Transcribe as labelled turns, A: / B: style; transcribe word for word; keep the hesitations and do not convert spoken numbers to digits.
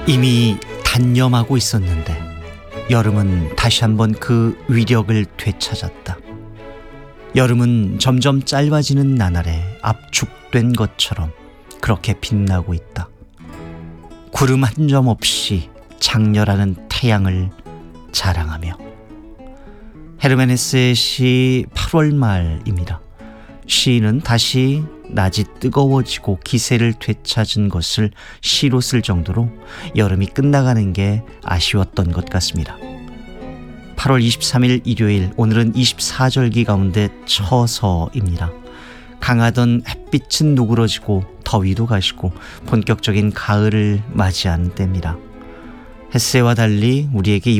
A: 이미 단념하고 있었는데 여름은 다시 한번 그 위력을 되찾았다. 여름은 점점 짧아지는 나날에 압축된 것처럼 그렇게 빛나고 있다. 구름 한 점 없이 장렬하는 태양을 자랑하며. 헤르만 헤세의 시 팔월 말입니다. 시인은 다시 낮이 뜨거워지고 기세를 되찾은 것을 시로 쓸 정도로 여름이 끝나가는 게 아쉬웠던 것 같습니다. 팔월 이십삼일 일요일, 오늘은 이십사절기 가운데 처서입니다. 강하던 햇빛은 누그러지고 더위도 가시고 본격적인 가을을 맞이하는 때입니다. 헤세와 달리 우리에게